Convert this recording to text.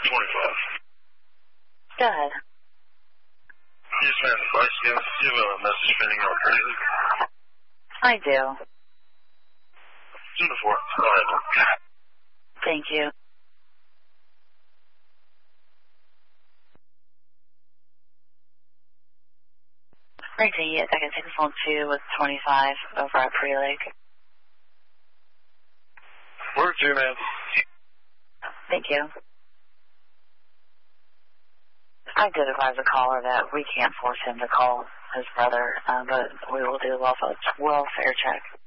Go ahead. Yes, ma'am. You have a message pending on Crazy? I do. 2 to 4. Go ahead. Thank you. Rating, yes, I can take the phone 2 with 25 over at Pre-Lake. Word 2, ma'am. Thank you. I did advise the caller that we can't force him to call his brother, but we will do a welfare check.